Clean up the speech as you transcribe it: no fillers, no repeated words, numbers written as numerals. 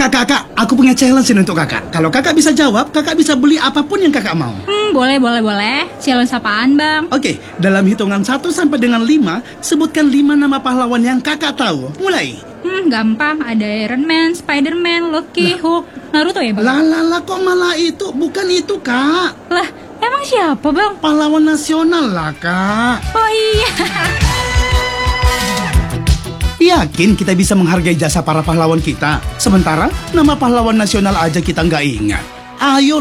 Kakak, aku punya challenge ini untuk kakak. Kalau kakak bisa jawab, kakak bisa beli apapun yang kakak mau. Boleh. Challenge apaan, Bang? Oke, dalam hitungan 1 sampai dengan 5, sebutkan 5 nama pahlawan yang kakak tahu. Mulai. Gampang. Ada Iron Man, Spider-Man, Loki, Hulk, Naruto ya, Bang? Lah, kok malah itu? Bukan itu, Kak. Lah, emang siapa, Bang? Pahlawan nasional lah, Kak. Oh iya. Yakin kita bisa menghargai jasa para pahlawan kita? Sementara nama pahlawan nasional aja kita nggak ingat. Ayo